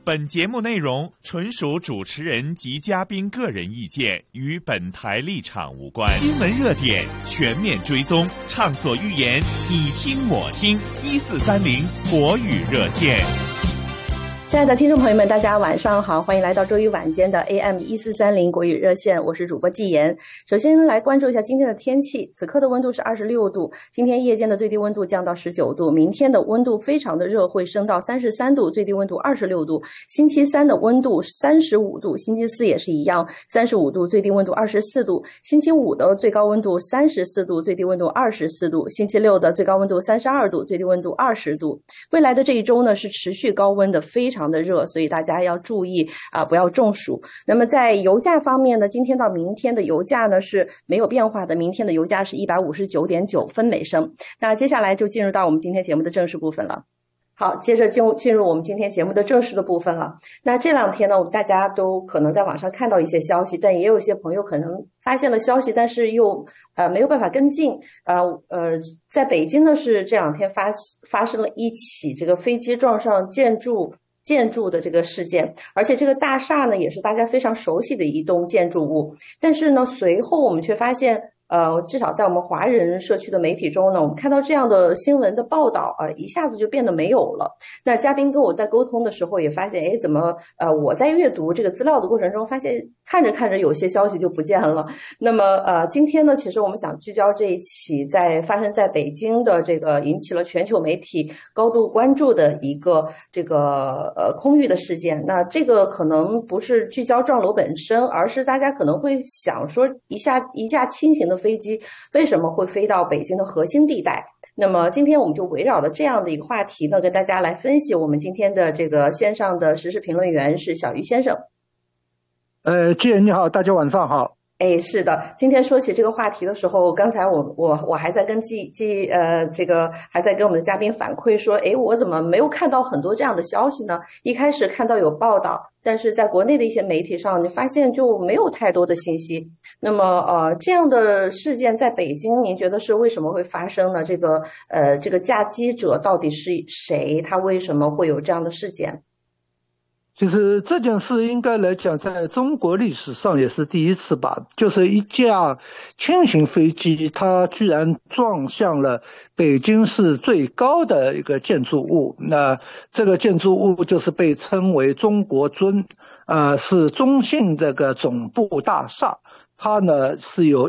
本节目内容纯属主持人及嘉宾个人意见，与本台立场无关。新闻热点全面追踪，畅所欲言，你听我听。1430国语热线。 亲爱的听众朋友们，大家晚上好，欢迎来到周一晚间的 AM1430国语热线，我是主播季言。首先来关注一下今天的天气，此刻的温度是26度，今天夜间的最低温度降到19度，明天的温度非常的热，会升到33度，最低温度26度，星期三的温度35度，星期四也是一样35度，最低温度24度，星期五的最高温度34度，最低温度24度，星期六的最高温度32度，最低温度20度。未来的这一周呢是持续高温的，非常的热，所以大家要注意不要中暑。那么在油价方面呢，今天到明天的油价呢是没有变化的，明天的油价是 159.9 分每升。那接下来就进入到我们今天节目的正式部分了。好，接着进入我们今天节目的正式的部分了。那这两天呢，我们大家都可能在网上看到一些消息，但也有一些朋友可能发现了消息，但是又没有办法跟进。在北京呢是这两天发生了一起这个飞机撞上建筑的这个事件，而且这个大厦呢也是大家非常熟悉的一栋建筑物，但是呢随后我们却发现至少在我们华人社区的媒体中呢，我们看到这样的新闻的报道一下子就变得没有了。那嘉宾跟我在沟通的时候也发现，怎么我在阅读这个资料的过程中发现看着有些消息就不见了。那么今天呢，其实我们想聚焦这一起发生在北京的这个引起了全球媒体高度关注的一个这个空域的事件。那这个可能不是聚焦撞楼本身，而是大家可能会想说一架轻型的飞机为什么会飞到北京的核心地带。那么今天我们就围绕着这样的一个话题呢，跟大家来分析。我们今天的这个线上的时事评论员是小鱼先生。 季言你好，大家晚上好。 是的，今天说起这个话题的时候，刚才我还在跟这个还在跟我们的嘉宾反馈说，我怎么没有看到很多这样的消息呢？一开始看到有报道，但是在国内的一些媒体上，你发现就没有太多的信息。那么这样的事件在北京，您觉得是为什么会发生呢？这个驾机者到底是谁？他为什么会有这样的事件？ 其实这件事应该来讲，在中国历史上也是第一次吧，就是一架轻型飞机，它居然撞向了北京市最高的一个建筑物。那这个建筑物就是被称为中国尊，是中信这个总部大厦。它呢是有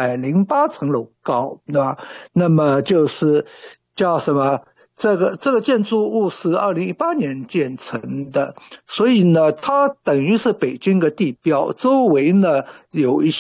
108层楼高，对吧？那么就是叫什么？这个建筑物是2018年建成的，所以呢，它等于是北京的地标，周围呢有一